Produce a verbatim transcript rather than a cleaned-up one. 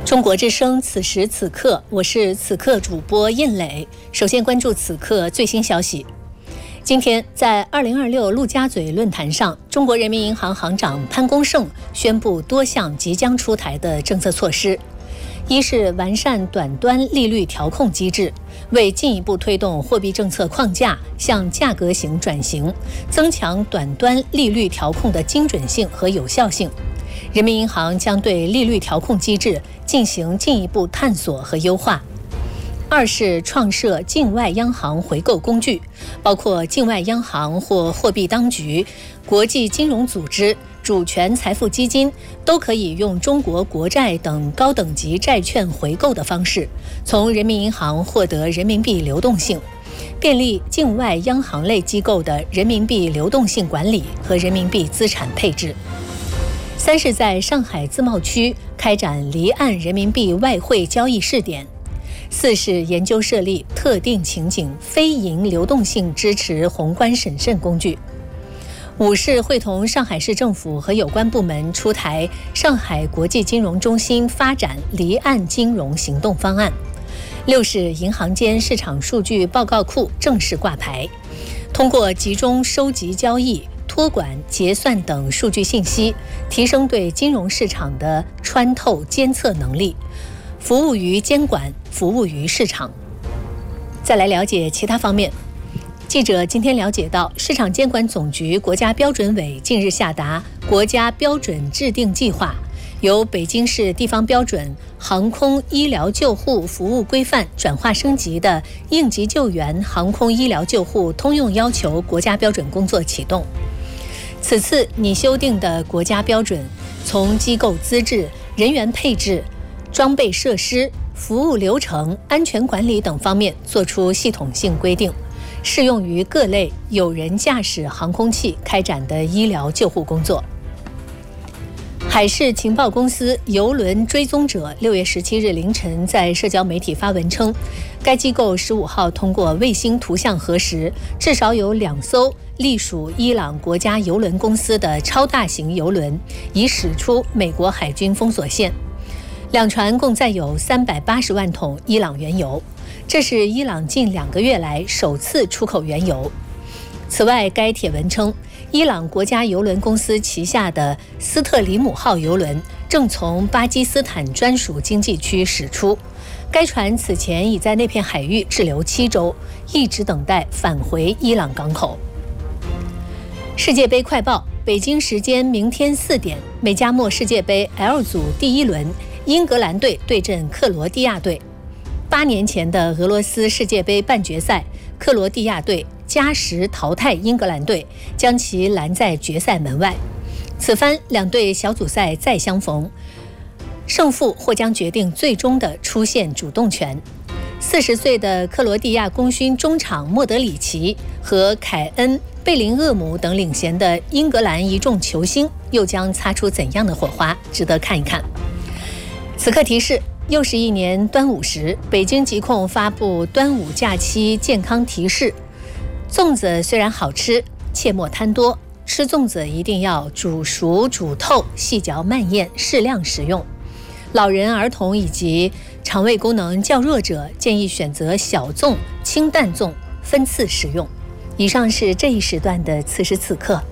中国之声，此时此刻，我是此刻主播印磊。首先关注此刻最新消息。今天在二零二六陆家嘴论坛上，中国人民银行行长潘功胜宣布多项即将出台的政策措施。一是完善短端利率调控机制，为进一步推动货币政策框架向价格型转型，增强短端利率调控的精准性和有效性。人民银行将对利率调控机制进行进一步探索和优化。二是创设境外央行回购工具，包括境外央行或货币当局、国际金融组织、主权财富基金都可以用中国国债等高等级债券回购的方式，从人民银行获得人民币流动性，便利境外央行类机构的人民币流动性管理和人民币资产配置。三是在上海自贸区开展离岸人民币外汇交易试点。四是研究设立特定情景非银流动性支持宏观审慎工具。五是会同上海市政府和有关部门出台上海国际金融中心发展离岸金融行动方案。六是银行间市场数据报告库正式挂牌，通过集中收集交易、托管、结算等数据信息，提升对金融市场的穿透监测能力，服务于监管，服务于市场。再来了解其他方面。记者今天了解到，市场监管总局国家标准委近日下达国家标准制定计划，由北京市地方标准航空医疗救护服务规范转化升级的应急救援航空医疗救护通用要求国家标准工作启动。此次拟修订的国家标准，从机构资质、人员配置、装备设施、服务流程、安全管理等方面作出系统性规定，适用于各类有人驾驶航空器开展的医疗救护工作。海事情报公司邮轮追踪者六月十七日凌晨在社交媒体发文称，该机构十五号通过卫星图像核实，至少有两艘隶属伊朗国家邮轮公司的超大型邮轮已驶出美国海军封锁线。两船共载有三百八十万桶伊朗原油，这是伊朗近两个月来首次出口原油。此外，该帖文称，伊朗国家邮轮公司旗下的斯特里姆号邮轮正从巴基斯坦专属经济区驶出，该船此前已在那片海域滞留七周，一直等待返回伊朗港口。世界杯快报：北京时间明天四点，美加墨世界杯 L 组第一轮，英格兰队对阵克罗地亚队。八年前的俄罗斯世界杯半决赛，克罗地亚队加时淘汰英格兰队，将其拦在决赛门外。此番两队小组赛再相逢，胜负或将决定最终的出线主动权。四十岁的克罗地亚功勋中场莫德里奇和凯恩、贝林厄姆等领衔的英格兰一众球星，又将擦出怎样的火花？值得看一看。此刻提示：又是一年端午时，北京疾控发布端午假期健康提示。粽子虽然好吃，切莫贪多，吃粽子一定要煮熟煮透，细嚼慢咽，适量食用。老人、儿童以及肠胃功能较弱者建议选择小粽、清淡粽，分次食用。以上是这一时段的此时此刻。